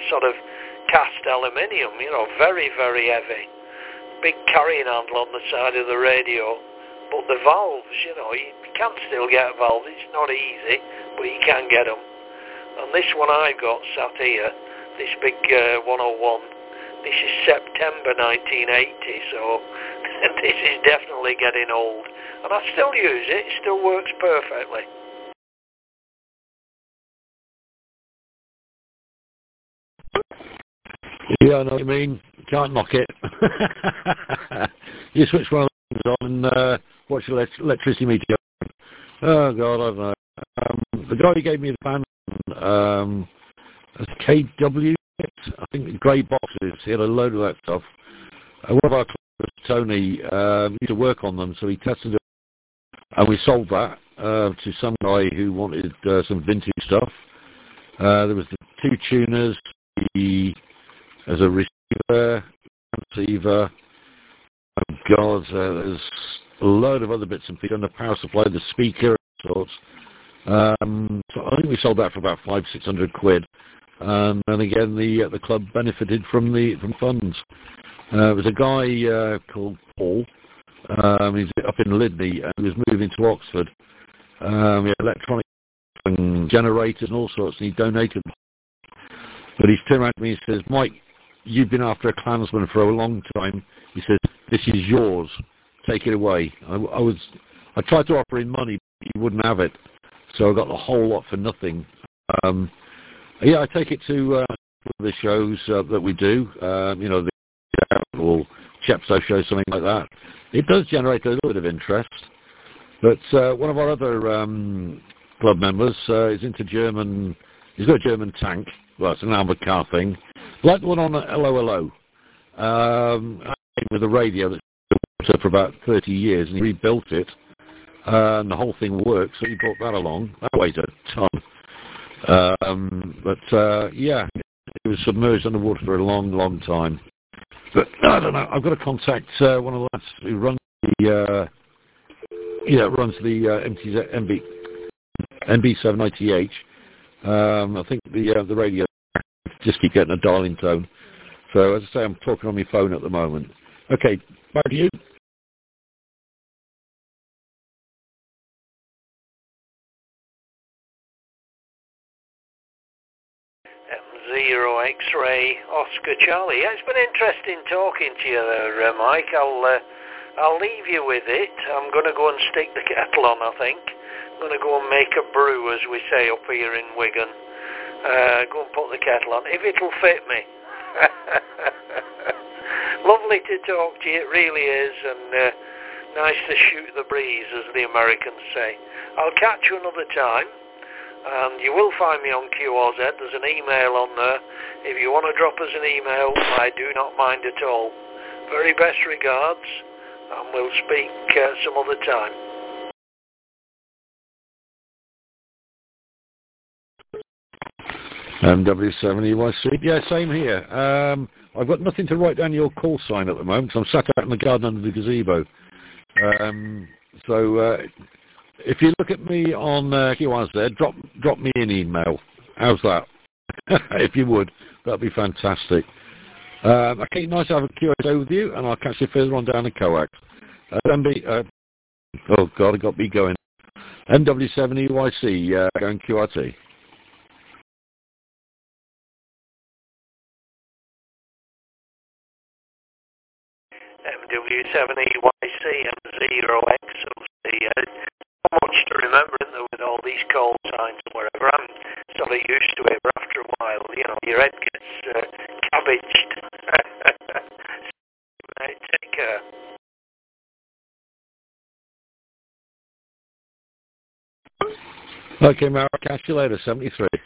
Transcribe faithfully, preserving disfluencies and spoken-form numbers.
sort of cast aluminium, you know, very, very heavy. Big carrying handle on the side of the radio. But the valves, you know, you can still get valves. It's not easy, but you can get them. And this one I've got sat here, this big uh, one oh one, this is September nineteen eighty, so this is definitely getting old. And I still use it, it still works perfectly. Yeah, I know what you mean. Can't knock it. You switch one of those on and uh, watch the electricity meter. Oh, God, I don't know. Um, the guy who gave me the band, um, K W, I think the grey boxes, he had a load of that stuff. Uh, one of our clients, Tony, uh, used to work on them, so he tested it, and we sold that uh, to some guy who wanted uh, some vintage stuff. Uh, there was the two tuners, the, as a receiver, transceiver, oh God, uh, there's a load of other bits and pieces, and the power supply, the speaker, and sorts. Um, so I think we sold that for about five, six hundred quid. Um, and again, the uh, the club benefited from the from funds. Uh, there was a guy uh, called Paul. Um, he's up in Lydney, and he was moving to Oxford. Um, he had electronic and generators and all sorts, and he donated. But he's turned around to me and says, "Mike, you've been after a Klansman for a long time." He says, "This is yours. Take it away." I, I was, I tried to offer him money, but he wouldn't have it, so I got the whole lot for nothing. Um, yeah, I take it to uh, the shows uh, that we do. Um, you know, the or Chepstow show, something like that. It does generate a little bit of interest. But uh, one of our other um, club members uh, is into German. He's got a German tank. Well, it's an armoured car thing, like the one on L O L O. Um, with a radio that's been up for about thirty years, and he rebuilt it, uh, and the whole thing works. So he brought that along. That weighs a ton. Um, but uh, yeah, it was submerged underwater for a long, long time. But I don't know. I've got to contact uh, one of the lads who runs the, uh, yeah, runs the uh, M T Z, M B, M B seven ninety H. Um, I think the uh, the radio just keep getting a dialing tone. So as I say, I'm talking on my phone at the moment. Okay, back to you. M zero X-ray Oscar Charlie. Yeah, it's been interesting talking to you there, uh, Mike. I'll uh, I'll leave you with it. I'm going to go and stick the kettle on, I think. I'm going to go and make a brew, as we say up here in Wigan. Uh, go and put the kettle on, if it'll fit me. Lovely to talk to you, it really is, and uh, nice to shoot the breeze, as the Americans say. I'll catch you another time, and you will find me on Q R Z. There's an email on there. If you want to drop us an email, I do not mind at all. Very best regards, and we'll speak uh, some other time. M W seventy Y C. Yeah, same here. Um, I've got nothing to write down your call sign at the moment, because I'm sat out in the garden under the gazebo. Um, so uh, if you look at me on uh, Q R Z, drop drop me an email. How's that? If you would, that'd be fantastic. Um, okay, nice to have a Q R Z with you, and I'll catch you further on down the coax. Uh, M B, uh, oh God, I got me going. M W seventy Y C, uh, going Q R T. M W seven E Y C and zero X O C. Uh, not much to remember, isn't there, with all these call signs and whatever. I'm sort of used to it, but after a while, you know, your head gets uh, cabbaged. Take care. Okay, Mark, catch you later, seventy-three.